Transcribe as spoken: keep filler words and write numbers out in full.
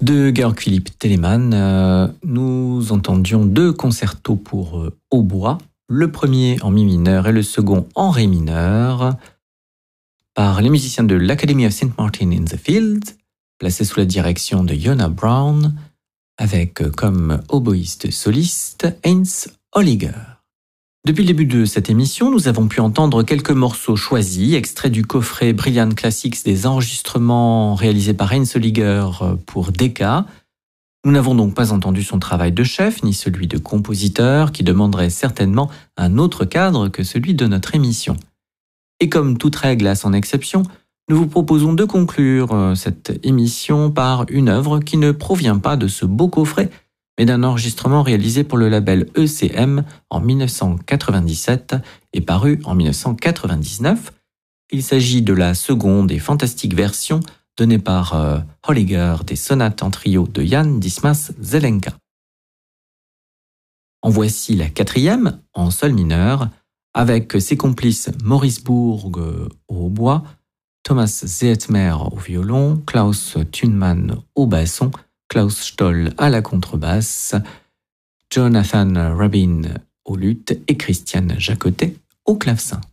De Georg Philipp Telemann, euh, nous entendions deux concertos pour euh, hautbois, le premier en mi mineur et le second en ré mineur, par les musiciens de l'Academy of Saint Martin in the Fields, placés sous la direction de Yona Brown, avec comme oboïste soliste Heinz Holliger. Depuis le début de cette émission, nous avons pu entendre quelques morceaux choisis, extraits du coffret Brilliant Classics des enregistrements réalisés par Heinz Holliger pour Decca. Nous n'avons donc pas entendu son travail de chef, ni celui de compositeur, qui demanderait certainement un autre cadre que celui de notre émission. Et comme toute règle a son exception, nous vous proposons de conclure cette émission par une œuvre qui ne provient pas de ce beau coffret, mais d'un enregistrement réalisé pour le label E C M en dix-neuf cent quatre-vingt-dix-sept et paru en dix-neuf cent quatre-vingt-dix-neuf. Il s'agit de la seconde et fantastique version donnée par euh, Holliger des sonates en trio de Jan Dismas Zelenka. En voici la quatrième, en sol mineur, avec ses complices Maurice Bourg au hautbois, Thomas Zehetmer au violon, Klaus Thunmann au basson, Klaus Stoll à la contrebasse, Jonathan Rabin au luth et Christian Jacotet au clavecin.